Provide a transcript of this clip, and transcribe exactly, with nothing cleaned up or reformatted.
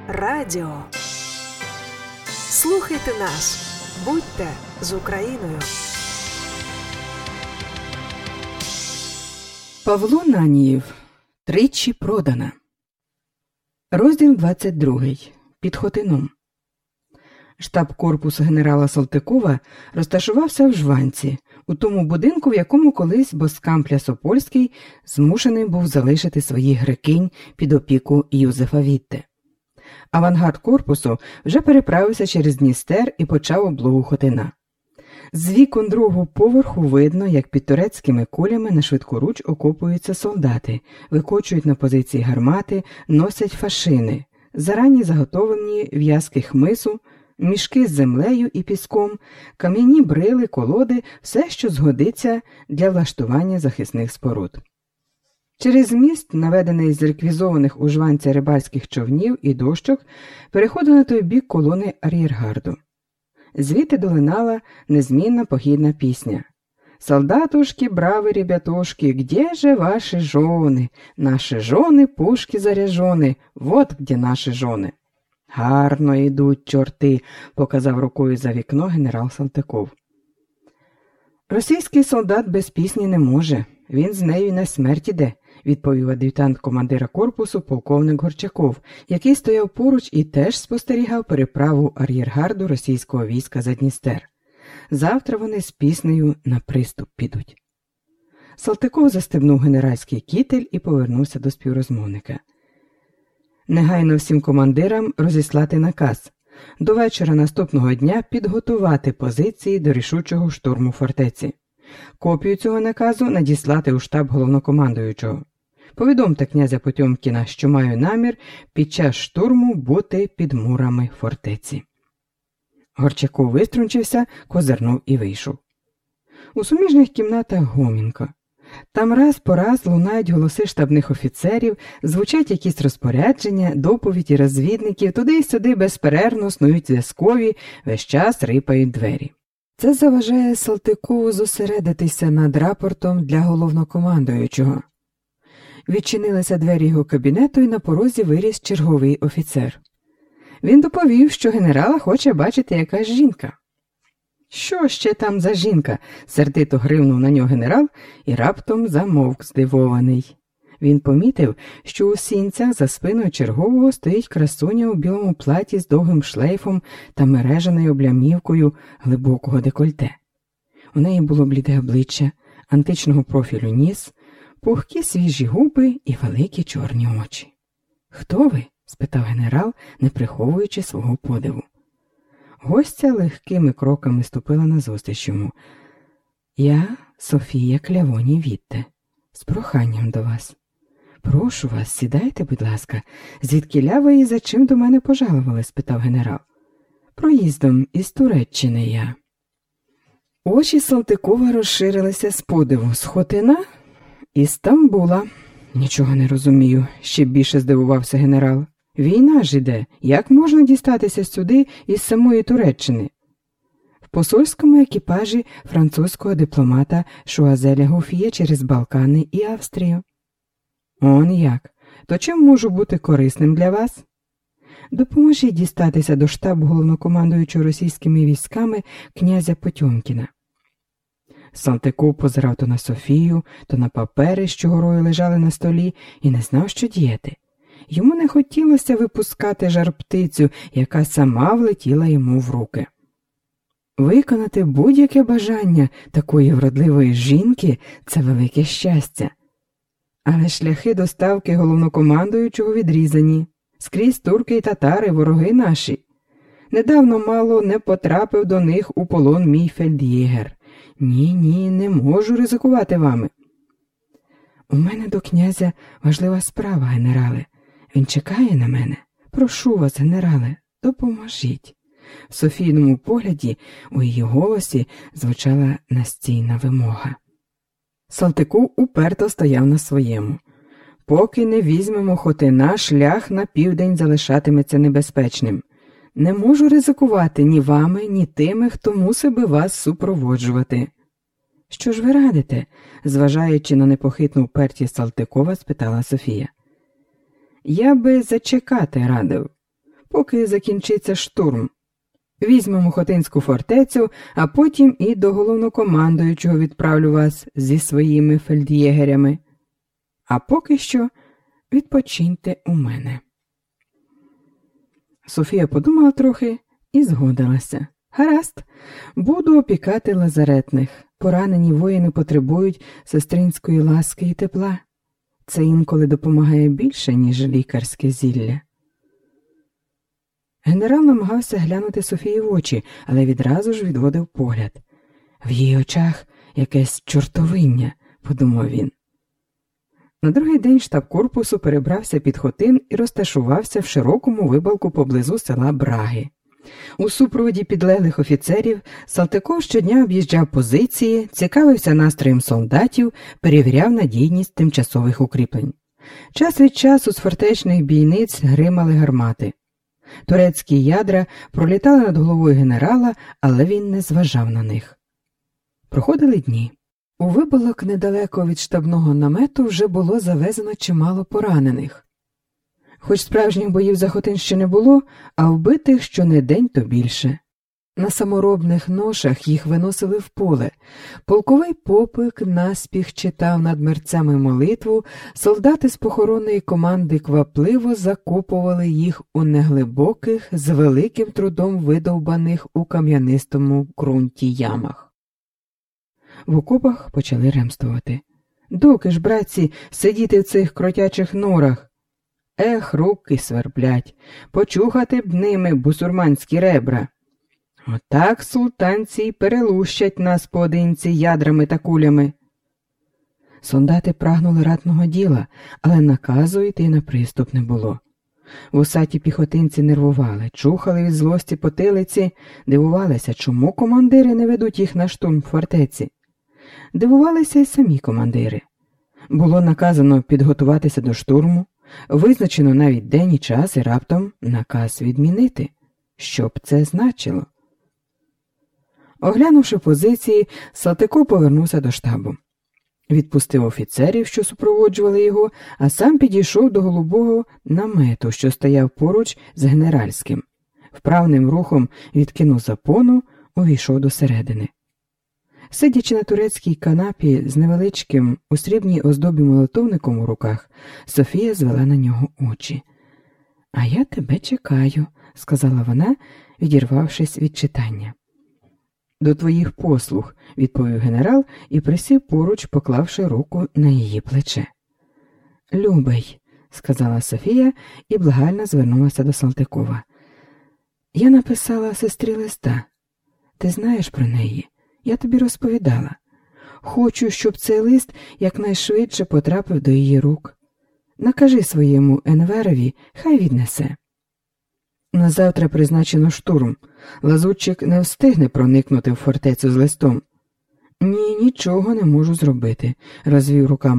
Радіо. Слухайте нас. Будьте з Україною. Павло Нанієв. Тричі продана. Розділ двадцять другий. Під Хотином. Штаб корпусу генерала Салтикова розташувався в Жванці, у тому будинку, в якому колись Боскамп Лясопольський змушений був залишити своїх грекинь під опіку Юзефа Вітте. Авангард корпусу вже переправився через Дністер і почав облогу Хотина. З вікон другого поверху видно, як під турецькими кулями на швидкоруч окопуються солдати, викочують на позиції гармати, носять фашини, зарані заготовлені в'язки хмису, мішки з землею і піском, кам'яні брили, колоди – все, що згодиться для влаштування захисних споруд. Через міст, наведений з реквізованих у Жванці рибальських човнів і дощок, переходили на той бік колони ар'єргарду. Звідти долинала незмінна похідна пісня. «Солдатушки, брави ребятушки, где же ваши жони? Наші жони, пушки заряжони, вот где наші жони». «Гарно йдуть чорти», – показав рукою за вікно генерал Салтиков. «Російський солдат без пісні не може, він з нею на смерть іде», – відповів ад'ютант командира корпусу полковник Горчаков, який стояв поруч і теж спостерігав переправу ар'єргарду російського війська за Дністер. Завтра вони з піснею на приступ підуть. Салтиков застебнув генеральський кітель і повернувся до співрозмовника. Негайно всім командирам розіслати наказ. До вечора наступного дня підготувати позиції до рішучого штурму фортеці. Копію цього наказу надіслати у штаб головнокомандуючого. Повідомте князя Потьомкіна, що маю намір під час штурму бути під мурами фортеці. Горчаков виструнчився, козирнув і вийшов. У суміжних кімнатах гомінко. Там раз по раз лунають голоси штабних офіцерів, звучать якісь розпорядження, доповіді розвідників, туди й сюди безперервно снують зв'язкові, весь час рипають двері. Це заважає Салтикову зосередитися над рапортом для головнокомандуючого. Відчинилися двері його кабінету і на порозі виріс черговий офіцер. Він доповів, що генерала хоче бачити якась жінка. «Що ще там за жінка?» – сердито гривнув на нього генерал і раптом замовк здивований. Він помітив, що у сінцях за спиною чергового стоїть красуня у білому платі з довгим шлейфом та мережаною облямівкою глибокого декольте. У неї було бліде обличчя, античного профілю ніс, пухкі свіжі губи і великі чорні очі. «Хто ви?» – спитав генерал, не приховуючи свого подиву. Гостя легкими кроками ступила назустріч йому. «Я Софія Клявоній Вітте. З проханням до вас. Прошу вас, сідайте, будь ласка. Звідкіля ви і за чим до мене пожалували?» – спитав генерал. «Проїздом із Туреччини я». Очі Салтикова розширилися з подиву. «З Хотина?» «Із Стамбула». «Нічого не розумію», – ще більше здивувався генерал. «Війна ж іде. Як можна дістатися сюди із самої Туреччини?» В посольському екіпажі французького дипломата Шуазеля Гофіє через Балкани і Австрію. «Он як? То чим можу бути корисним для вас?» «Допоможіть дістатися до штабу головнокомандуючого російськими військами князя Потьомкіна». Салтиков позирав то на Софію, то на папери, що горою лежали на столі, і не знав, що діяти. Йому не хотілося випускати жар-птицю, яка сама влетіла йому в руки. Виконати будь-яке бажання такої вродливої жінки – це велике щастя. Але шляхи доставки головнокомандуючого відрізані. Скрізь турки і татари – вороги наші. Недавно мало не потрапив до них у полон мій фельд'єгер. Ні, ні, не можу ризикувати вами. У мене до князя важлива справа, генерале. Він чекає на мене. Прошу вас, генерале, допоможіть». В Софійному погляді у її голосі звучала настійна вимога. Салтиков уперто стояв на своєму. «Поки не візьмемо Хотина, шлях на південь залишатиметься небезпечним. Не можу ризикувати ні вами, ні тими, хто мусив би вас супроводжувати». «Що ж ви радите?» – зважаючи на непохитну впертість Салтикова, спитала Софія. «Я би зачекати радив. поки закінчиться штурм. Візьмемо Хотинську фортецю, а потім і до головнокомандуючого відправлю вас зі своїми фельд'єгерями. А поки що відпочиньте у мене». Софія подумала трохи і згодилася. «Гаразд, буду опікати лазаретних. Поранені воїни потребують сестринської ласки і тепла. Це інколи допомагає більше, ніж лікарське зілля». Генерал намагався глянути Софії в очі, але відразу ж відводив погляд. «В її очах якесь чортовиння», – подумав він. На другий день штаб корпусу перебрався під Хотин і розташувався в широкому вибалку поблизу села Браги. У супроводі підлеглих офіцерів Салтиков щодня об'їжджав позиції, цікавився настроєм солдатів, перевіряв надійність тимчасових укріплень. Час від часу з фортечних бійниць гримали гармати. Турецькі ядра пролітали над головою генерала, але він не зважав на них. Проходили дні. У вибалок недалеко від штабного намету вже було завезено чимало поранених. Хоч справжніх боїв за Хотин ще не було, а вбитих щонедень то більше. На саморобних ношах їх виносили в поле. Полковий попик наспіх читав над мерцями молитву, солдати з похоронної команди квапливо закопували їх у неглибоких, з великим трудом видовбаних у кам'янистому ґрунті ямах. В окопах почали ремствувати. «Доки ж, братці, сидіти в цих кротячих норах? Ех, руки сверблять, почухати б ними бусурманські ребра. Отак султанці й перелущать нас поодинці ядрами та кулями». Солдати прагнули ратного діла, але наказу йти на приступ не було. Вусаті піхотинці нервували, чухали від злості потилиці, дивувалися, чому командири не ведуть їх на штурм фортеці. Дивувалися й самі командири. Було наказано підготуватися до штурму, визначено навіть день і час, і раптом наказ відмінити. Що б це значило? Оглянувши позиції, Салтиков повернувся до штабу. Відпустив офіцерів, що супроводжували його, а сам підійшов до голубого намету, що стояв поруч з генеральським. Вправним рухом відкинув запону, увійшов до середини. Сидячи на турецькій канапі з невеличким у срібній оздобі молитовником у руках, Софія звела на нього очі. «А я тебе чекаю», – сказала вона, відірвавшись від читання. «До твоїх послуг», – відповів генерал і присів поруч, поклавши руку на її плече. «Любий», – сказала Софія і благально звернулася до Салтикова. «Я написала сестрі листа. Ти знаєш про неї? Я тобі розповідала. Хочу, щоб цей лист якнайшвидше потрапив до її рук. Накажи своєму Енверові, хай віднесе. На завтра призначено штурм. Лазутчик не встигне проникнути в фортецю з листом». «Ні, нічого не можу зробити», – розвів руками